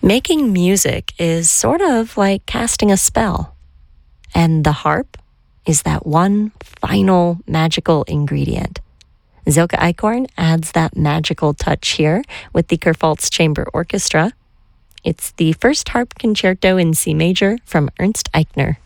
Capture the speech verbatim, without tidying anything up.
Making music is sort of like casting a spell, and the harp is that one final magical ingredient. Silke Eichhorn adds that magical touch here with the Kurpfalz Chamber Orchestra. It's the first harp concerto in C major from Ernst Eichner.